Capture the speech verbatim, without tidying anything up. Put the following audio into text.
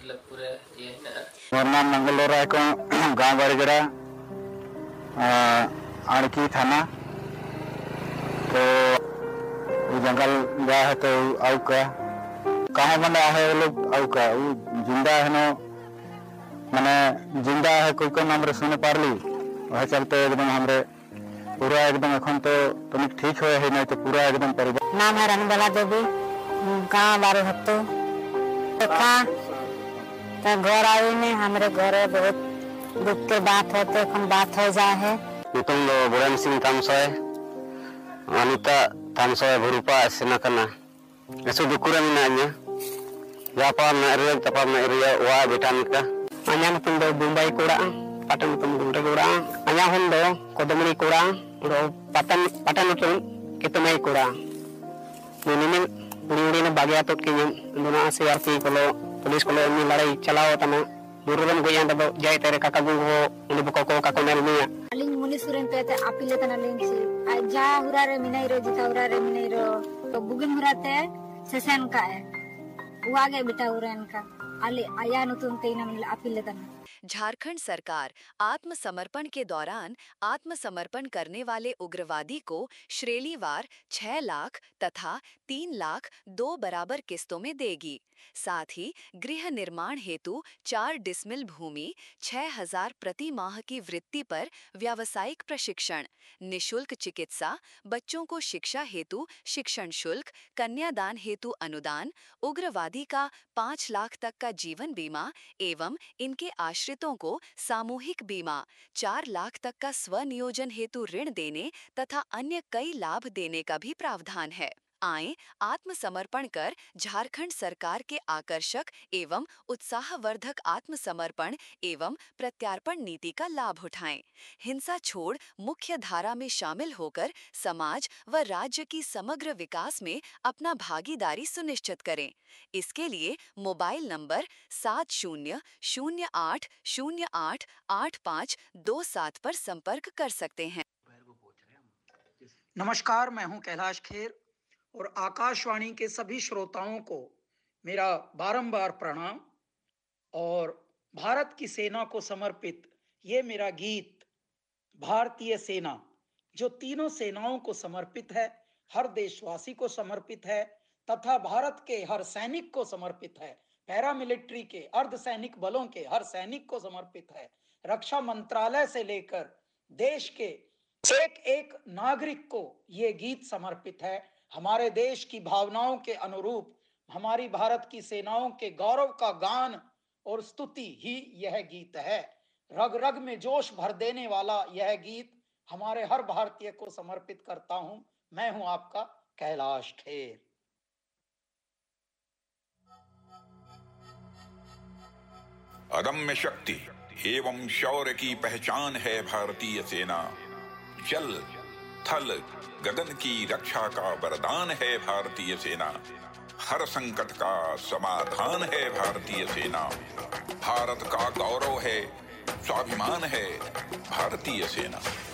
मतलब पूरे ये है ना। मोर नाम मंगल राय को गांव बड़गड़ा आणकी थाना। तो वो जंगल गया है तो आउ का कहाँ बना है वो लोग आउ का वो जिंदा है ना मैंने जिंदा है कोई को नाम रे सुने पारली वह चलते एकदम हमरे पूरा एकदम अखन तो तुम ठीक हो है नहीं तो पूरा एकदम परिवार। नाम है रनबाला देवी, गाँव बारे हत्तो देखा तो घर आई ने हमारे घर बहुत दुख के बात होते अपन बात हो जाए है। तुम लोग बुरान सिंह तामसोय अनिता तामसोय भरूपा सेना करना ऐसे दुकुरा मिनान्या जापान ना एरिया तपा ना एरिया वा बेटा निका अन्या तुम दो मुंबई कोड़ा पाटन तुम गुंडे कोड़ा अन्या हम दो कोदमरी कोड़ा उड़ो पतन पटन तुम कितने कोड़ा निनिन उड़ी उड़ी ने बागिया तो कि दोना सीआरपी कोलो पुलिस कोलो नि लड़ाई चलाओ तना मुरुगन गोया दो जाय तेरे काका गुंगो उनि बको को काको नेल मिया अलिंग मुनि सुरेन पेते आपिले तना लेंसी जा हुरा रे मिनाई रो जिता हुरा रे मिनाई रो तो बुगिन हुराते सेसन का है वो आगे बेटा हुरन का अले आया नुतुन तेना मिल आपिले तना। झारखंड सरकार आत्मसमर्पण के दौरान आत्मसमर्पण करने वाले उग्रवादी को श्रेणीवार छह लाख तथा तीन लाख दो बराबर किस्तों में देगी। साथ ही गृह निर्माण हेतु चार डिसमिल भूमि, छह हजार प्रति माह की वृत्ति पर व्यावसायिक प्रशिक्षण, निशुल्क चिकित्सा, बच्चों को शिक्षा हेतु शिक्षण शुल्क, कन्यादान हेतु अनुदान, उग्रवादी का पाँच लाख तक का जीवन बीमा एवं इनके आश्रितों को सामूहिक बीमा, चार लाख तक का स्वनियोजन हेतु ऋण देने तथा अन्य कई लाभ देने का भी प्रावधान है। आएं आत्मसमर्पण कर झारखंड सरकार के आकर्षक एवं उत्साहवर्धक आत्मसमर्पण एवं प्रत्यार्पण नीति का लाभ उठाएं। हिंसा छोड़ मुख्य धारा में शामिल होकर समाज व राज्य की समग्र विकास में अपना भागीदारी सुनिश्चित करें। इसके लिए मोबाइल नंबर सात शून्य शून्य आठ शून्य आठ आठ पाँच दो सात पर संपर्क कर सकते हैं। नमस्कार, मैं हूं कैलाश खेर और आकाशवाणी के सभी श्रोताओं को मेरा बारंबार प्रणाम। और भारत की सेना को समर्पित ये मेरा गीत भारतीय सेना, जो तीनों सेनाओं को समर्पित है, हर देशवासी को समर्पित है तथा भारत के हर सैनिक को समर्पित है, पैरामिलिट्री के अर्धसैनिक बलों के हर सैनिक को समर्पित है, रक्षा मंत्रालय से लेकर देश के एक एक नागरिक को ये गीत समर्पित है। हमारे देश की भावनाओं के अनुरूप हमारी भारत की सेनाओं के गौरव का गान और स्तुति ही यह गीत है। रग रग में जोश भर देने वाला यह गीत हमारे हर भारतीय को समर्पित करता हूं। मैं हूं आपका कैलाश खेर। अदम्य शक्ति एवं शौर्य की पहचान है भारतीय सेना। जल थल गगन की रक्षा का वरदान है भारतीय सेना। हर संकट का समाधान है भारतीय सेना। भारत का गौरव है, स्वाभिमान है भारतीय सेना।